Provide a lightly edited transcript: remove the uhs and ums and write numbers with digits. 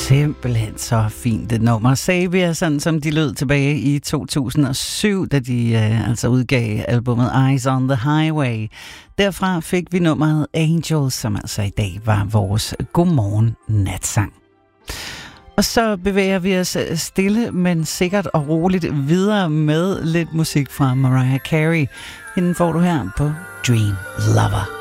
Simpelthen så fint et nummer. Sabia, sådan som de lød tilbage i 2007, da de altså udgav albumet Eyes on the Highway. Derfra fik vi nummeret Angels, som altså i dag var vores godmorgen natsang. Og så bevæger vi os stille, men sikkert og roligt videre med lidt musik fra Mariah Carey. Hende får du her på Dream Lover.